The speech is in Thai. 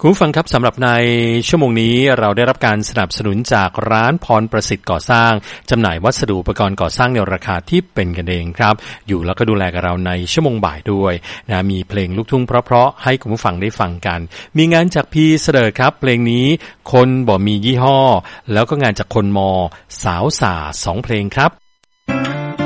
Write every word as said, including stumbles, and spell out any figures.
คุณผู้ฟังครับสำหรับในชั่วโมงนี้เราได้รับการสนับสนุนจากร้านพรประสิทธิ์ก่อสร้างจำหน่ายวัสดุอุปกรณ์ก่อสร้างในราคาที่เป็นกันเองครับอยู่แล้วก็ดูแลกับเราในชั่วโมงบ่ายด้วยนะมีเพลงลูกทุ่งเพราะๆให้คุณผู้ฟังได้ฟังกันมีงานจากพี่เสดอครับเพลงนี้คนบ่มียี่ห้อแล้วก็งานจากคนมอสาวสาสองเพลงครับ